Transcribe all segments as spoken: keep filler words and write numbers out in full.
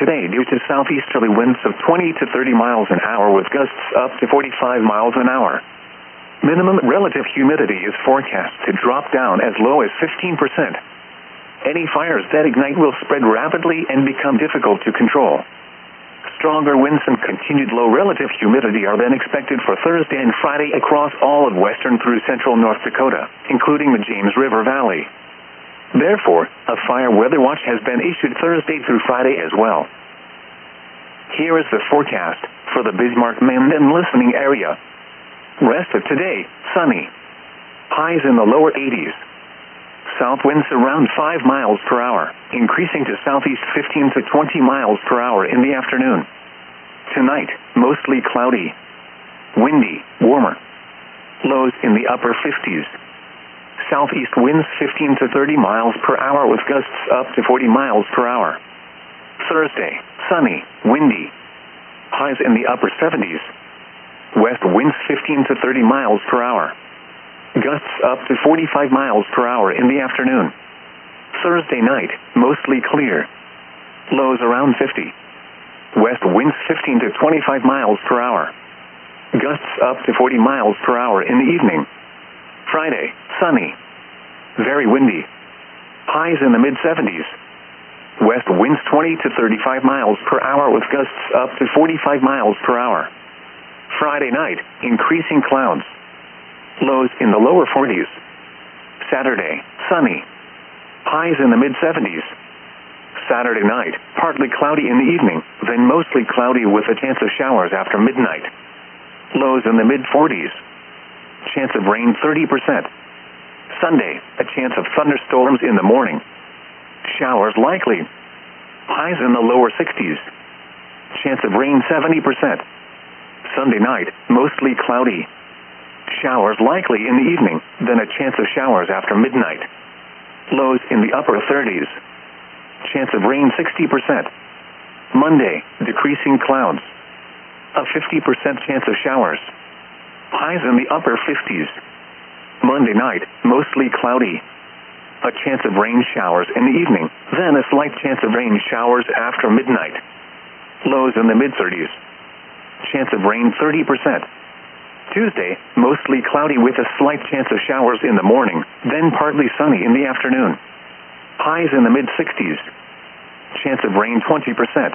today due to southeasterly winds of twenty to thirty miles an hour with gusts up to forty-five miles an hour. Minimum relative humidity is forecast to drop down as low as fifteen percent. Any fires that ignite will spread rapidly and become difficult to control. Stronger winds and continued low relative humidity are then expected for Thursday and Friday across all of western through central North Dakota, including the James River Valley. Therefore, a fire weather watch has been issued Thursday through Friday as well. Here is the forecast for the Bismarck-Mend and listening area. Rest of today, sunny. Highs in the lower eighties. South winds around five miles per hour, increasing to southeast fifteen to twenty miles per hour in the afternoon. Tonight, mostly cloudy. Windy, warmer. Lows in the upper fifties. Southeast winds fifteen to thirty miles per hour with gusts up to forty miles per hour. Thursday, sunny, windy. Highs in the upper seventies. West winds fifteen to thirty miles per hour. Gusts up to forty-five miles per hour in the afternoon. Thursday night, mostly clear. Lows around fifty. West winds fifteen to twenty-five miles per hour. Gusts up to forty miles per hour in the evening. Friday, sunny. Very windy. Highs in the mid-seventies. West winds twenty to thirty-five miles per hour with gusts up to forty-five miles per hour. Friday night, increasing clouds. Lows in the lower forties. Saturday, sunny. Highs in the mid-seventies. Saturday night, partly cloudy in the evening, then mostly cloudy with a chance of showers after midnight. Lows in the mid-forties. Chance of rain thirty percent. Sunday, a chance of thunderstorms in the morning. Showers likely. Highs in the lower sixties. Chance of rain seventy percent. Sunday night, mostly cloudy. Showers likely in the evening, then a chance of showers after midnight. Lows in the upper thirties. Chance of rain sixty percent. Monday, decreasing clouds. A fifty percent chance of showers. Highs in the upper fifties. Monday night, mostly cloudy. A chance of rain showers in the evening, then a slight chance of rain showers after midnight. Lows in the mid-thirties. Chance of rain thirty percent. Tuesday, mostly cloudy with a slight chance of showers in the morning, then partly sunny in the afternoon. Highs in the mid-sixties. Chance of rain twenty percent.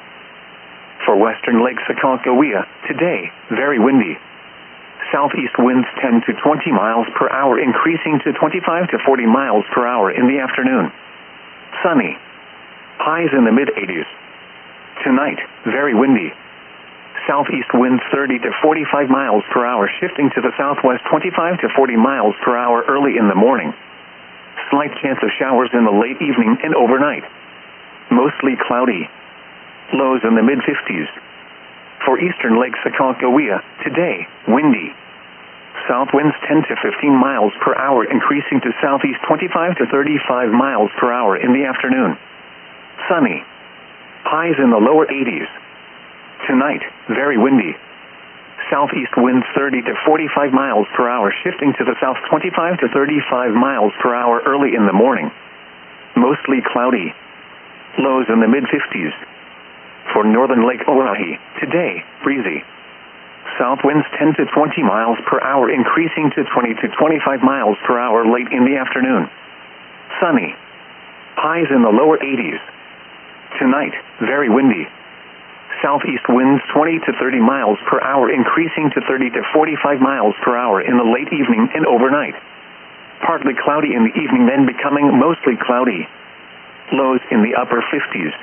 For western Lake Sakonkohia, today, very windy. Southeast winds ten to twenty miles per hour, increasing to twenty-five to forty miles per hour in the afternoon. Sunny. Highs in the mid-eighties. Tonight, very windy. Southeast winds thirty to forty-five miles per hour, shifting to the southwest twenty-five to forty miles per hour early in the morning. Slight chance of showers in the late evening and overnight. Mostly cloudy. Lows in the mid-fifties. For eastern Lake Sakonkohia, today, windy. South winds ten to fifteen miles per hour, increasing to southeast twenty-five to thirty-five miles per hour in the afternoon. Sunny. Highs in the lower eighties. Tonight, very windy. Southeast winds thirty to forty-five miles per hour, shifting to the south twenty-five to thirty-five miles per hour early in the morning. Mostly cloudy. Lows in the mid-fifties. For northern Lake Oahe, today, breezy. South winds ten to twenty miles per hour, increasing to twenty to twenty-five miles per hour late in the afternoon. Sunny. Highs in the lower eighties. Tonight, very windy. Southeast winds twenty to thirty miles per hour, increasing to thirty to forty-five miles per hour in the late evening and overnight. Partly cloudy in the evening, then becoming mostly cloudy. Lows in the upper fifties.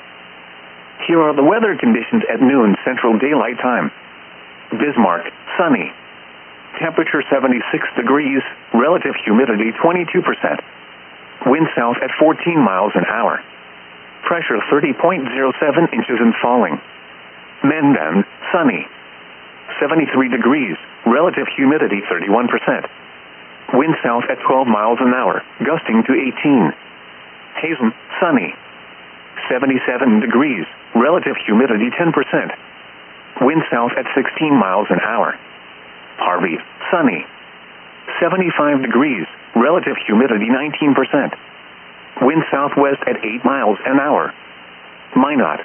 Here are the weather conditions at noon Central Daylight Time. Bismarck, sunny. Temperature seventy-six degrees, relative humidity twenty-two percent. Wind south at fourteen miles an hour. Pressure thirty point zero seven inches and falling. Menden, sunny. seventy-three degrees, relative humidity thirty-one percent. Wind south at twelve miles an hour, gusting to eighteen. Hazen, sunny. seventy-seven degrees, relative humidity ten percent. Wind south at sixteen miles an hour. Harvey, sunny. seventy-five degrees, relative humidity nineteen percent. Wind southwest at eight miles an hour. Minot,